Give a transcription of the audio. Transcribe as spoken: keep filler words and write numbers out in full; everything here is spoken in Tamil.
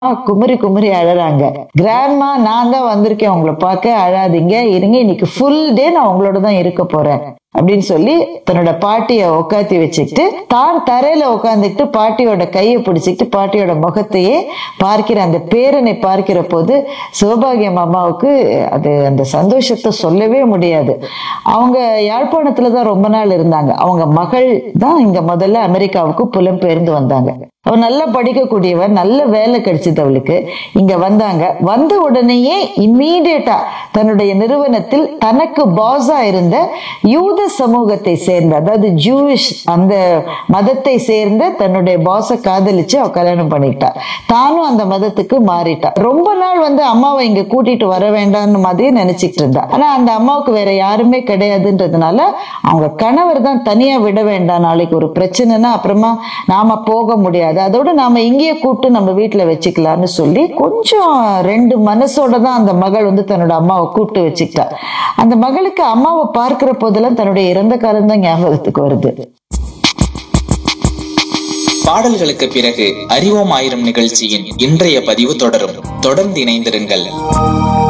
குமரி குமரி அழறாங்க. கிராண்ட்மா, நான் தான் வந்திருக்கேன் உங்களை பார்க்க, அழாதீங்க, இருங்க, இன்னைக்கு ஃபுல் டே நான் உங்களோட தான் இருக்க போறேன் அப்படின்னு சொல்லி தன்னோட பாட்டிய உட்காத்தி வச்சுக்கிட்டு தான் தரையில உட்காந்துக்கிட்டு பாட்டியோட கையை பிடிச்சிக்கிட்டு பாட்டியோட முகத்தையே பார்க்கிற அந்த பேரனை பார்க்கிற போது சிவபாகியம் அம்மாவுக்கு அது அந்த சந்தோஷத்தை சொல்லவே முடியாது. அவங்க யாழ்ப்பாணத்துலதான் ரொம்ப நாள் இருந்தாங்க. அவங்க மகள் தான் இங்க முதல்ல அமெரிக்காவுக்கு புலம்பெயர்ந்து வந்தாங்க. அவ நல்லா படிக்கக்கூடியவன், நல்ல வேலை கிடைச்சது அவளுக்கு. இங்க வந்தாங்க. வந்த உடனேயே இம்மீடியட்டா தன்னுடைய நிறுவனத்தில் தனக்கு பாஸா இருந்த யூத சமூகத்தை சேர்ந்த, அதாவது ஜூவிஷ் அந்த மதத்தை சேர்ந்த தன்னுடைய பாஸை காதலிச்சு அவ கல்யாணம் பண்ணிக்கிட்டா. தானும் அந்த மதத்துக்கு மாறிட்டா. ரொம்ப நாள் வந்து அம்மாவை இங்க கூட்டிட்டு வர வேண்டாம்னு மாதிரி நினைச்சிட்டு இருந்தா. ஆனா அந்த அம்மாவுக்கு வேற யாருமே கிடையாதுன்றதுனால அவங்க கணவர் தான் தனியா விட வேண்டாம், நாளைக்கு ஒரு பிரச்சனைனா அப்புறமா நாம போக முடியாது, அதோட நாம இங்கேயே கூப்பிட்டு நம்ம வீட்டுல வச்சுக்கலாம்னு சொல்லி கொஞ்சம் ரெண்டு மனசோட தான் அந்த மகள் வந்து தன்னோட அம்மாவை கூப்பிட்டு வச்சுக்கிட்டா. அந்த மகளுக்கு அம்மாவை பார்க்கிற போதெல்லாம் தன்னுடைய இறந்த காலம் தான் ஞாபகத்துக்கு வருது. பாடல்களுக்கு பிறகு அறிவோம் ஆயிரம் நிகழ்ச்சியின் இன்றைய பதிவு தொடரும். தொடர்ந்து இணைந்திருங்கள்.